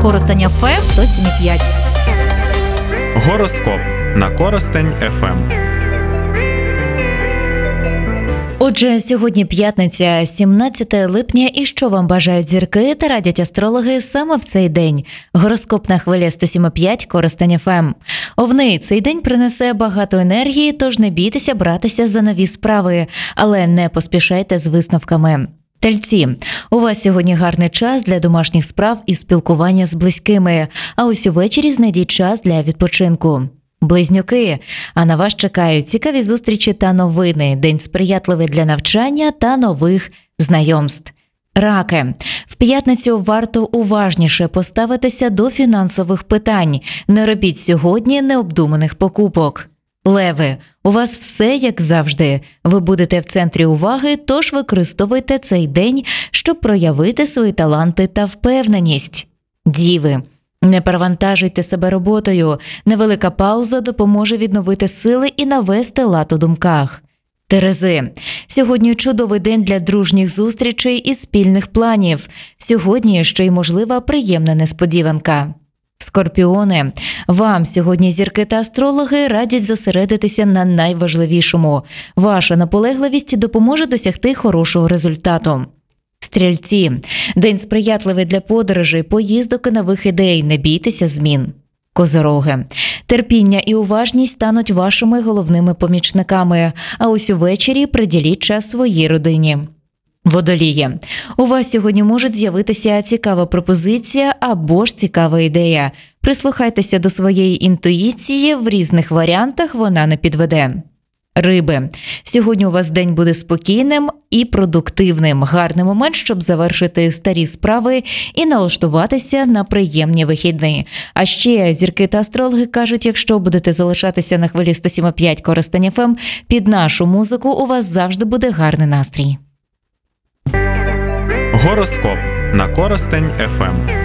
Коростень ФМ 107,5. Гороскоп на Коростень ФМ. Отже, сьогодні п'ятниця, 17 липня, і що вам бажають зірки та радять астрологи саме в цей день. Гороскоп на хвилі 107,5 Коростень ФМ. Овни, цей день принесе багато енергії, тож не бійтеся братися за нові справи, але не поспішайте з висновками. Тельці, у вас сьогодні гарний час для домашніх справ і спілкування з близькими, а ось увечері знайдіть час для відпочинку. Близнюки, а на вас чекають цікаві зустрічі та новини, день сприятливий для навчання та нових знайомств. Раки, в п'ятницю варто уважніше поставитися до фінансових питань, не робіть сьогодні необдуманих покупок. Леви, у вас все як завжди, ви будете в центрі уваги, тож використовуйте цей день, щоб проявити свої таланти та впевненість. Діви, не перевантажуйте себе роботою, невелика пауза допоможе відновити сили і навести лад у думках. Терези, сьогодні чудовий день для дружніх зустрічей і спільних планів, сьогодні ще й можлива приємна несподіванка. Скорпіони, вам сьогодні зірки та астрологи радять зосередитися на найважливішому. Ваша наполегливість допоможе досягти хорошого результату. Стрільці, день сприятливий для подорожей, поїздок і нових ідей, не бійтеся змін. Козороги, терпіння і уважність стануть вашими головними помічниками, а ось увечері приділіть час своїй родині. Водолії, у вас сьогодні може з'явитися цікава пропозиція або ж цікава ідея. Прислухайтеся до своєї інтуїції, в різних варіантах вона не підведе. Риби, сьогодні у вас день буде спокійним і продуктивним. Гарний момент, щоб завершити старі справи і налаштуватися на приємні вихідні. А ще зірки та астрологи кажуть, якщо будете залишатися на хвилі 107,5 Коростень ФМ, під нашу музику у вас завжди буде гарний настрій. Гороскоп на Коростень ФМ.